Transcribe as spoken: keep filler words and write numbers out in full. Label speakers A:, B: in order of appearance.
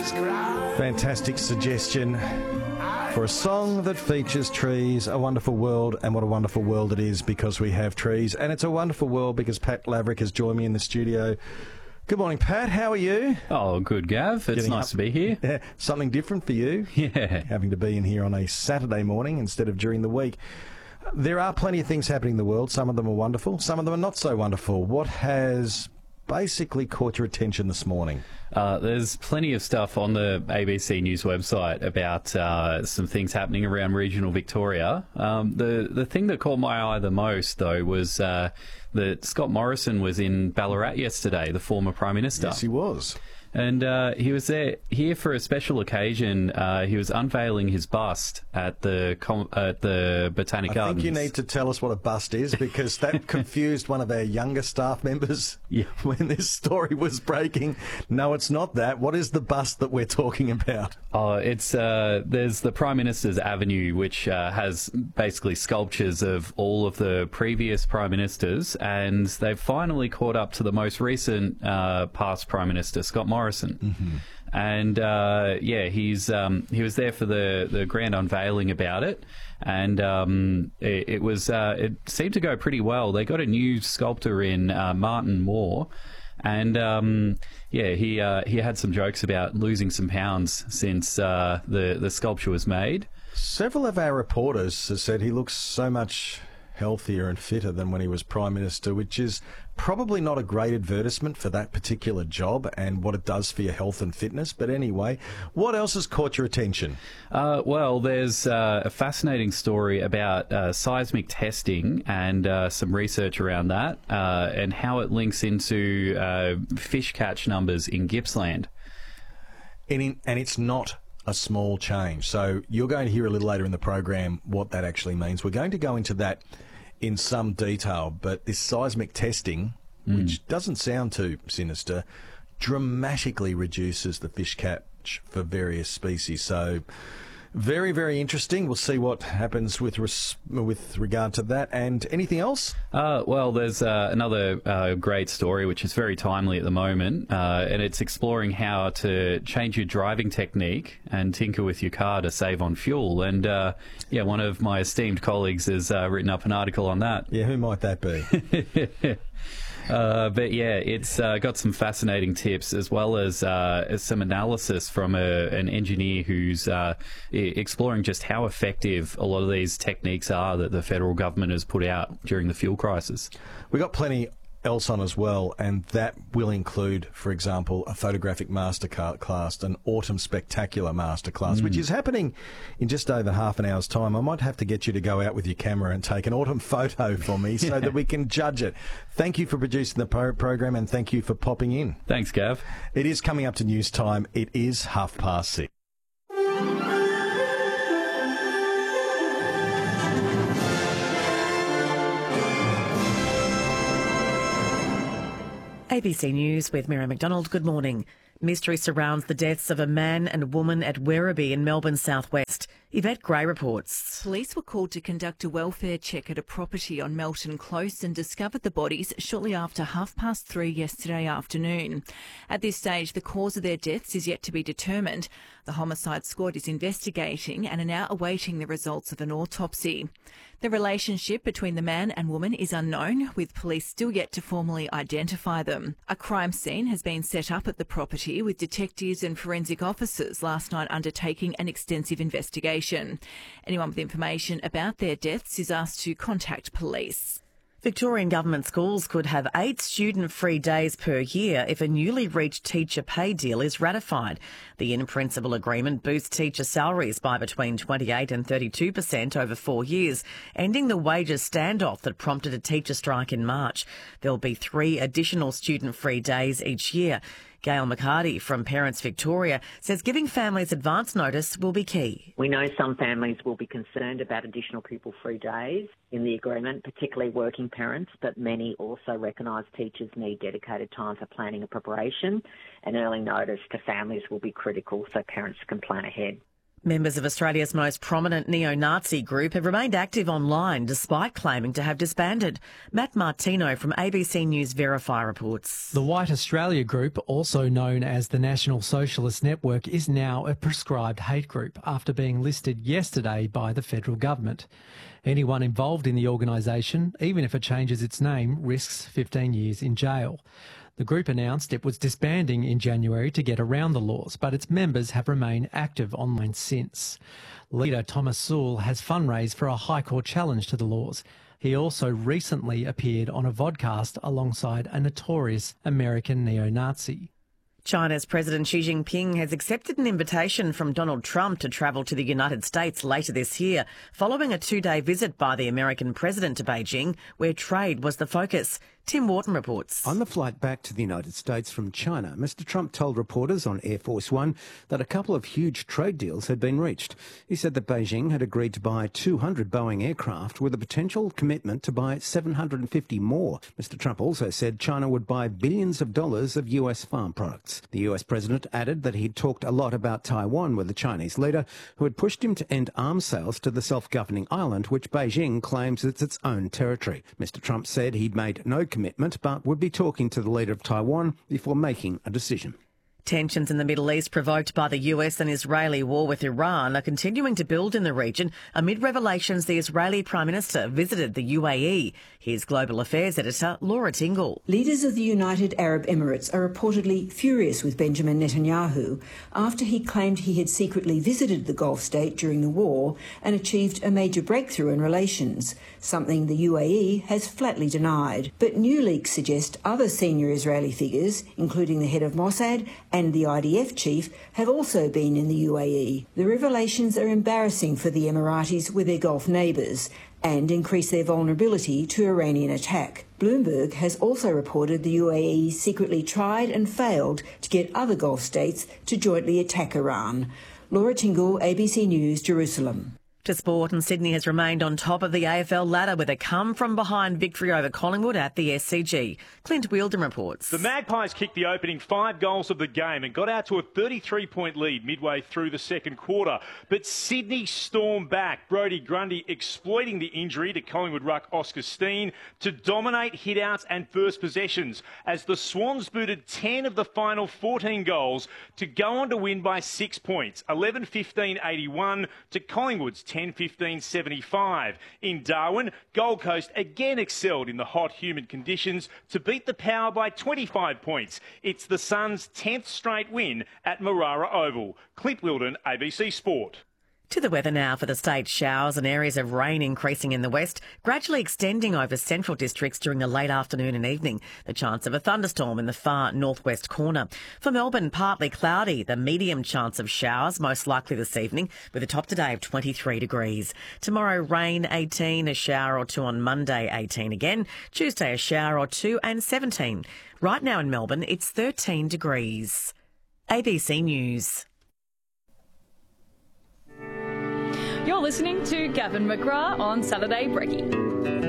A: Fantastic suggestion for a song that features trees, a wonderful world, and what a wonderful world it is because we have trees. And it's a wonderful world because Pat Laverick has joined me in the studio. Good morning, Pat. How are you?
B: Oh, good, Gav. It's
A: Getting
B: nice
A: up,
B: to be here.
A: Yeah, something different for you.
B: Yeah.
A: Having to be in here on a Saturday morning instead of during the week. There are plenty of things happening in the world. Some of them are wonderful. Some of them are not so wonderful. What has basically caught your attention this morning?
B: Uh, there's plenty of stuff on the A B C News website about uh, some things happening around regional Victoria. Um, the, the thing that caught my eye the most, though, was uh, that Scott Morrison was in Ballarat yesterday, the former Prime Minister.
A: Yes, he was.
B: And uh, he was there here for a special occasion. Uh, he was unveiling his bust at the com- at the Botanic
A: I
B: Gardens.
A: think you need to tell us what a bust is because that confused one of our younger staff members
B: yeah.
A: when this story was breaking. No, it's not that. What is the bust that we're talking about?
B: Oh, it's uh, there's the Prime Minister's Avenue, which uh, has basically sculptures of all of the previous Prime Ministers, and they've finally caught up to the most recent uh, past Prime Minister, Scott Morrison. Morrison. Mm-hmm. And uh, yeah, he's um, he was there for the, the grand unveiling about it, and um, it, it was uh, it seemed to go pretty well. They got a new sculptor in, uh, Martin Moore, and um, yeah, he uh, he had some jokes about losing some pounds since uh, the the sculpture was made.
A: Several of our reporters have said he looks so much healthier and fitter than when he was Prime Minister, which is probably not a great advertisement for that particular job and what it does for your health and fitness. But anyway, what else has caught your attention?
B: Uh, well, there's uh, a fascinating story about uh, seismic testing and uh, some research around that uh, and how it links into uh, fish catch numbers in Gippsland.
A: And, in, and it's not a small change. So you're going to hear a little later in the program what that actually means. We're going to go into that in some detail, but this seismic testing, mm. which doesn't sound too sinister, dramatically reduces the fish catch for various species. So very, very interesting. We'll see what happens with res- with regard to that. And anything else?
B: Uh, well, there's uh, another uh, great story, which is very timely at the moment, uh, and it's exploring how to change your driving technique and tinker with your car to save on fuel. And, uh, yeah, one of my esteemed colleagues has uh, written up an article on that.
A: Yeah, who might that be?
B: Uh, but yeah, it's uh, got some fascinating tips as well as, uh, as some analysis from a, an engineer who's uh, exploring just how effective a lot of these techniques are that the federal government has put out during the fuel crisis.
A: We got plenty else on as well, and that will include, for example, a photographic masterclass, an autumn spectacular masterclass, mm. which is happening in just over half an hour's time. I might have to get you to go out with your camera and take an autumn photo for me so yeah. that we can judge it. Thank you for producing the pro- program, and thank you for popping in.
B: Thanks, Gav.
A: It is coming up to news time. It is half past six.
C: A B C News with Mary McDonald. Good morning. Mystery surrounds the deaths of a man and woman at Werribee in Melbourne's southwest. Yvette Gray reports.
D: Police were called to conduct a welfare check at a property on Melton Close and discovered the bodies shortly after half past three yesterday afternoon. At this stage, the cause of their deaths is yet to be determined. The homicide squad is investigating and are now awaiting the results of an autopsy. The relationship between the man and woman is unknown, with police still yet to formally identify them. A crime scene has been set up at the property with detectives and forensic officers last night undertaking an extensive investigation. Anyone with information about their deaths is asked to contact police.
C: Victorian government schools could have eight student-free days per year if a newly reached teacher pay deal is ratified. The in-principle agreement boosts teacher salaries by between twenty-eight and thirty-two percent over four years, ending the wages standoff that prompted a teacher strike in March. There'll be three additional student-free days each year. Gail McCarty from Parents Victoria says giving families advance notice will be key.
E: We know some families will be concerned about additional pupil-free days in the agreement, particularly working parents, but many also recognise teachers need dedicated time for planning and preparation, and early notice to families will be critical so parents can plan ahead.
C: Members of Australia's most prominent neo-Nazi group have remained active online despite claiming to have disbanded. Matt Martino from A B C News Verify reports.
F: The White Australia Group, also known as the National Socialist Network, is now a prescribed hate group after being listed yesterday by the federal government. Anyone involved in the organisation, even if it changes its name, risks fifteen years in jail. The group announced it was disbanding in January to get around the laws, but its members have remained active online since. Leader Thomas Sewell has fundraised for a High Court challenge to the laws. He also recently appeared on a vodcast alongside a notorious American neo-Nazi.
C: China's President Xi Jinping has accepted an invitation from Donald Trump to travel to the United States later this year, following a two-day visit by the American president to Beijing, where trade was the focus. Tim Wharton reports.
G: On the flight back to the United States from China, Mister Trump told reporters on Air Force One that a couple of huge trade deals had been reached. He said that Beijing had agreed to buy two hundred Boeing aircraft with a potential commitment to buy seven hundred fifty more. Mister Trump also said China would buy billions of dollars of U S farm products. The U S president added that he'd talked a lot about Taiwan with the Chinese leader, who had pushed him to end arms sales to the self-governing island, which Beijing claims is its own territory. Mister Trump said he'd made no commitment, but would be talking to the leader of Taiwan before making a decision.
C: Tensions in the Middle East provoked by the U S and Israeli war with Iran are continuing to build in the region amid revelations the Israeli Prime Minister visited the U A E. Here's Global Affairs editor Laura Tingle.
H: Leaders of the United Arab Emirates are reportedly furious with Benjamin Netanyahu after he claimed he had secretly visited the Gulf state during the war and achieved a major breakthrough in relations, something the U A E has flatly denied. But new leaks suggest other senior Israeli figures, including the head of Mossad and the I D F chief, have also been in the U A E. The revelations are embarrassing for the Emiratis with their Gulf neighbours and increase their vulnerability to Iranian attack. Bloomberg has also reported the U A E secretly tried and failed to get other Gulf states to jointly attack Iran. Laura Tingle, A B C News, Jerusalem.
C: To sport, and Sydney has remained on top of the A F L ladder with a come-from-behind victory over Collingwood at the S C G. Clint Wheeldon reports.
I: The Magpies kicked the opening five goals of the game and got out to a thirty-three point lead midway through the second quarter. But Sydney stormed back, Brodie Grundy exploiting the injury to Collingwood ruck Oscar Steen to dominate hitouts and first possessions as the Swans booted ten of the final fourteen goals to go on to win by six points, eleven fifteen eighty-one to Collingwood's ten fifteen seventy-five. In Darwin, Gold Coast again excelled in the hot, humid conditions to beat the Power by twenty-five points. It's the Suns' tenth straight win at Marara Oval. Clint Wheeldon, A B C Sport.
C: To the weather now for the state. Showers and areas of rain increasing in the west, gradually extending over central districts during the late afternoon and evening. The chance of a thunderstorm in the far northwest corner. For Melbourne, partly cloudy. The medium chance of showers, most likely this evening, with a top today of twenty-three degrees. Tomorrow, rain eighteen, a shower or two on Monday, eighteen again. Tuesday, a shower or two and seventeen. Right now in Melbourne, it's thirteen degrees. A B C News.
J: You're listening to Gavin McGrath on Saturday Brekkie.